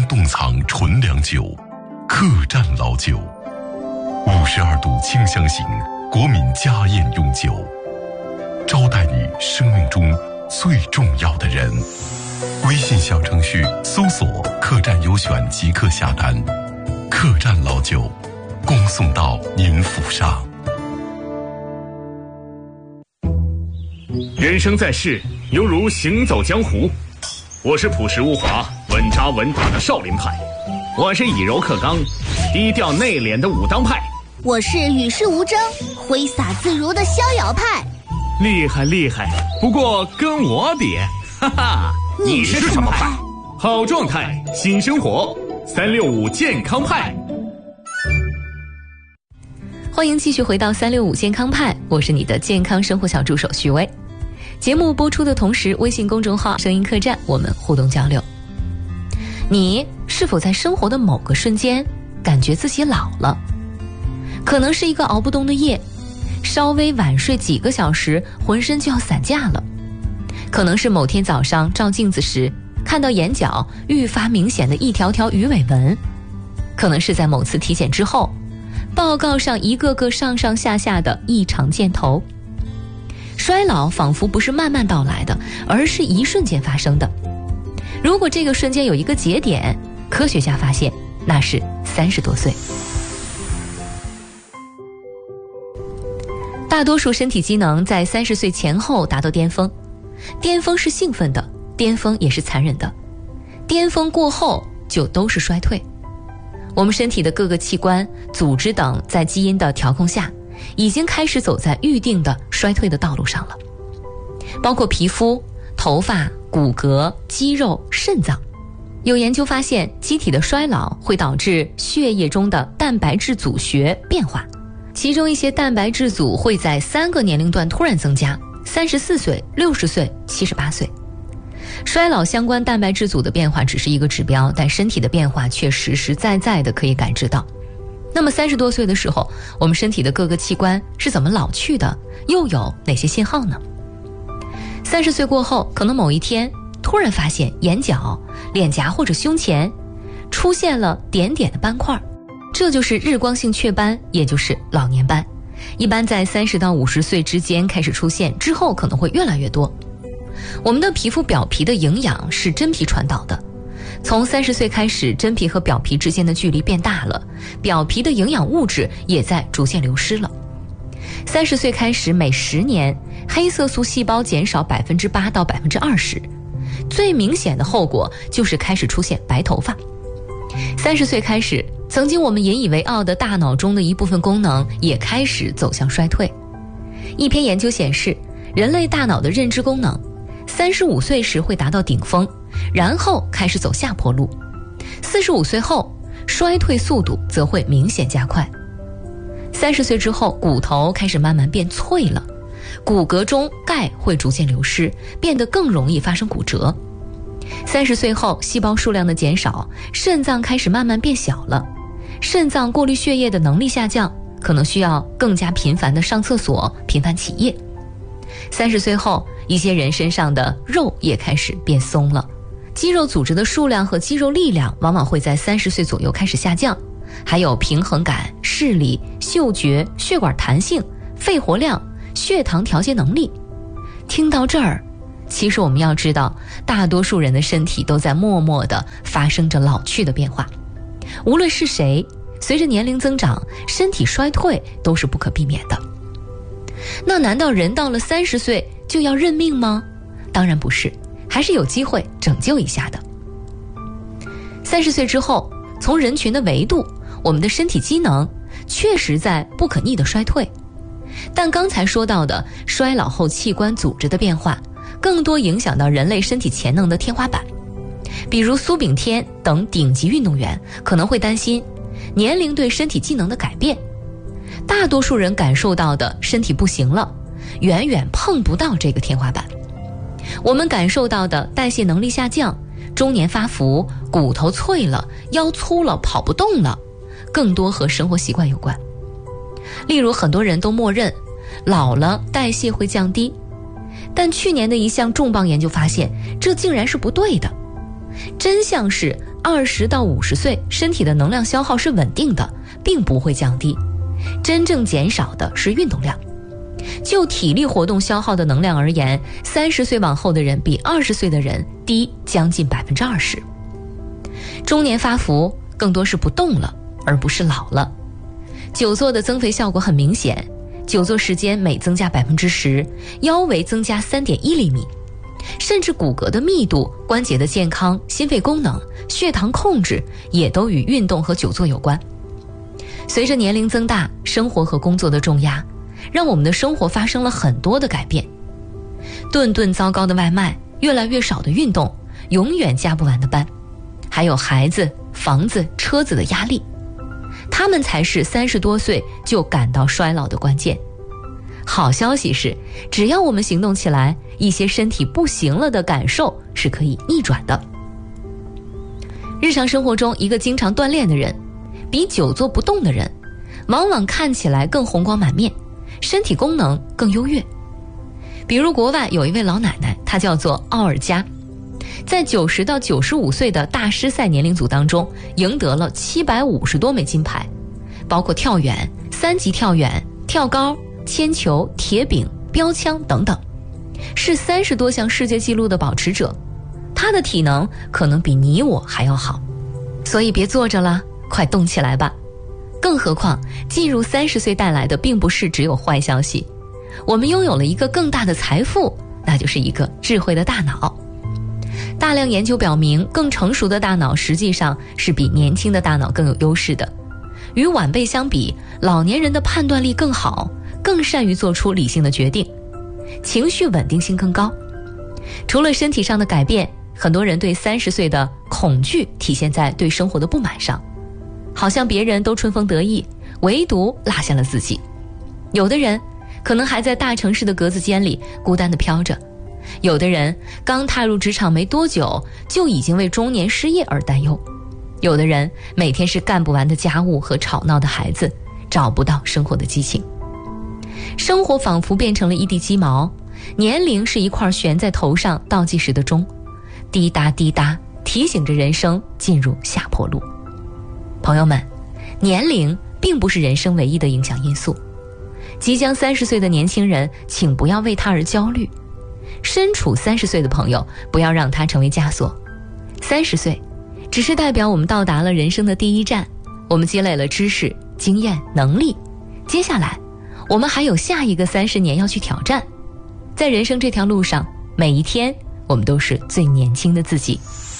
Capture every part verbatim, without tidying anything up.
冻藏纯粮酒，客栈老酒，五十二度清香型国民家宴用酒，招待你生命中最重要的人。微信小程序搜索客栈优选即可下单，客栈老酒恭送到您府上。 人生在世，犹如行走江湖。我是朴实无华、稳扎稳打的少林派，我是以柔克刚、低调内敛的武当派， 我是与世无争、挥洒自如的逍遥派。 厉害厉害，不过跟我比，哈哈， 你是什么派？ 好状态，新生活，三六五健康派。 欢迎继续回到三六五健康派，我是你的健康生活小助手徐薇。节目播出的同时，微信公众号声音客栈我们互动交流。你是否在生活的某个瞬间感觉自己老了？可能是一个熬不动的夜，稍微晚睡几个小时浑身就要散架了。可能是某天早上照镜子时看到眼角愈发明显的一条条鱼尾纹。可能是在某次体检之后，报告上一个个上上下下的异常箭头。衰老仿佛不是慢慢到来的，而是一瞬间发生的。如果这个瞬间有一个节点，科学家发现那是三十多岁。大多数身体机能在三十岁前后达到巅峰，巅峰是兴奋的，巅峰也是残忍的，巅峰过后就都是衰退。我们身体的各个器官、组织等在基因的调控下，已经开始走在预定的衰退的道路上了，包括皮肤、头发、骨骼、肌肉、肾脏。有研究发现，机体的衰老会导致血液中的蛋白质组学变化，其中一些蛋白质组会在三个年龄段突然增加：三十四岁、六十岁、七十八岁。衰老相关蛋白质组的变化只是一个指标，但身体的变化却实实在在的可以感知到。那么三十多岁的时候，我们身体的各个器官是怎么老去的？又有哪些信号呢？三十岁过后，可能某一天突然发现眼角、脸颊或者胸前出现了点点的斑块，这就是日光性雀斑，也就是老年斑。一般在三十到五十岁之间开始出现，之后可能会越来越多。我们的皮肤表皮的营养是真皮传导的，从三十岁开始，真皮和表皮之间的距离变大了，表皮的营养物质也在逐渐流失了。三十岁开始，每十年黑色素细胞减少百分之八到百分之二十，最明显的后果就是开始出现白头发。三十岁开始，曾经我们引以为傲的大脑中的一部分功能也开始走向衰退。一篇研究显示，人类大脑的认知功能三十五岁时会达到顶峰，然后开始走下坡路。四十五岁后，衰退速度则会明显加快。三十岁之后，骨头开始慢慢变脆了，骨骼中钙会逐渐流失，变得更容易发生骨折。三十岁后，细胞数量的减少，肾脏开始慢慢变小了，肾脏过滤血液的能力下降，可能需要更加频繁的上厕所，频繁起夜。三十岁后，一些人身上的肉也开始变松了，肌肉组织的数量和肌肉力量往往会在三十岁左右开始下降，还有平衡感、视力、嗅觉、血管弹性、肺活量、血糖调节能力。听到这儿，其实我们要知道，大多数人的身体都在默默地发生着老去的变化。无论是谁，随着年龄增长，身体衰退都是不可避免的。那难道人到了三十岁就要认命吗？当然不是，还是有机会拯救一下的。三十岁之后，从人群的维度，我们的身体机能确实在不可逆的衰退，但刚才说到的衰老后器官组织的变化，更多影响到人类身体潜能的天花板。比如苏炳添等顶级运动员可能会担心年龄对身体机能的改变，大多数人感受到的身体不行了，远远碰不到这个天花板。我们感受到的代谢能力下降，中年发福，骨头脆了，腰粗了，跑不动了，更多和生活习惯有关。例如很多人都默认老了代谢会降低，但去年的一项重磅研究发现，这竟然是不对的。真相是二十到五十岁，身体的能量消耗是稳定的，并不会降低。真正减少的是运动量。就体力活动消耗的能量而言，三十岁往后的人比二十岁的人低将近百分之二十。中年发福更多是不动了，而不是老了。久坐的增肥效果很明显，久坐时间每增加百分之十，腰围增加三点一厘米，甚至骨骼的密度、关节的健康、心肺功能、血糖控制也都与运动和久坐有关。随着年龄增大，生活和工作的重压，让我们的生活发生了很多的改变。顿顿糟糕的外卖，越来越少的运动，永远加不完的班，还有孩子、房子、车子的压力，他们才是三十多岁就感到衰老的关键。好消息是，只要我们行动起来，一些身体不行了的感受是可以逆转的。日常生活中，一个经常锻炼的人，比久坐不动的人，往往看起来更红光满面，身体功能更优越。比如国外有一位老奶奶，她叫做奥尔加，在九十到九十五岁的大师赛年龄组当中，赢得了七百五十多枚金牌，包括跳远、三级跳远、跳高、铅球、铁饼、标枪等等，是三十多项世界纪录的保持者。她的体能可能比你我还要好，所以别坐着了，快动起来吧。更何况进入三十岁带来的并不是只有坏消息，我们拥有了一个更大的财富，那就是一个智慧的大脑。大量研究表明，更成熟的大脑实际上是比年轻的大脑更有优势的。与晚辈相比，老年人的判断力更好，更善于做出理性的决定，情绪稳定性更高。除了身体上的改变，很多人对三十岁的恐惧体现在对生活的不满上，好像别人都春风得意，唯独落下了自己。有的人可能还在大城市的格子间里孤单地飘着，有的人刚踏入职场没多久就已经为中年失业而担忧，有的人每天是干不完的家务和吵闹的孩子，找不到生活的激情。生活仿佛变成了一地鸡毛，年龄是一块悬在头上倒计时的钟，滴答滴答提醒着人生进入下坡路。朋友们，年龄并不是人生唯一的影响因素。即将三十岁的年轻人，请不要为他而焦虑。身处三十岁的朋友，不要让它成为枷锁。三十岁只是代表我们到达了人生的第一站，我们积累了知识、经验、能力，接下来我们还有下一个三十年要去挑战。在人生这条路上，每一天我们都是最年轻的自己。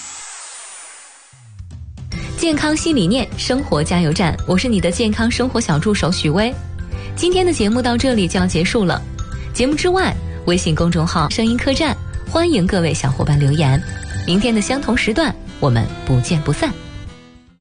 健康新理念，生活加油站，我是你的健康生活小助手许巍。今天的节目到这里就要结束了。节目之外，微信公众号声音客栈，欢迎各位小伙伴留言。明天的相同时段，我们不见不散。